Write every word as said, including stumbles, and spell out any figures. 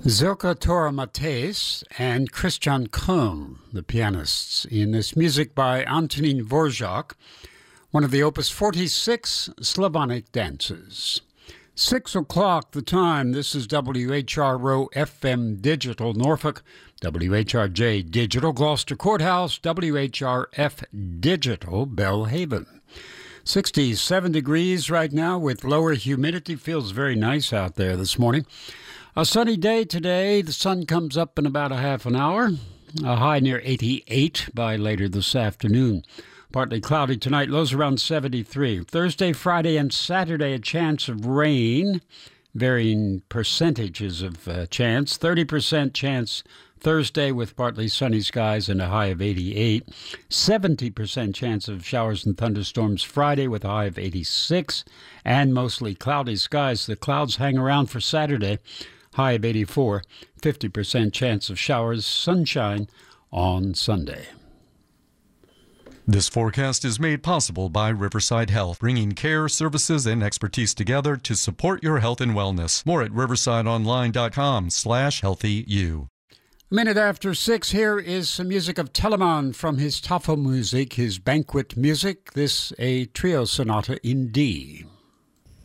Zilka Tora Mates and Christian Köln, the pianists, in this music by Antonín Dvořák, one of the Opus forty-six Slavonic dances. Six o'clock the time. This is W H R O F M Digital Norfolk, W H R J Digital Gloucester Courthouse, W H R F Digital Belhaven. sixty-seven degrees right now with lower humidity. Feels very nice out there this morning. A sunny day today. The sun comes up in about a half an hour. A high near eighty-eight by later this afternoon. Partly cloudy tonight, lows around seventy-three. Thursday, Friday, and Saturday, a chance of rain. Varying percentages of uh, chance. thirty percent chance Thursday with partly sunny skies and a high of eighty-eight. seventy percent chance of showers and thunderstorms Friday with a high of eighty-six. And mostly cloudy skies. The clouds hang around for Saturday. High of eighty-four. fifty percent chance of showers, sunshine on Sunday. This forecast is made possible by Riverside Health, bringing care, services, and expertise together to support your health and wellness. More at riversideonline.com slash healthyu. Minute after six, here is some music of Telemann from his Tafelmusik, his banquet music. This a trio sonata in D.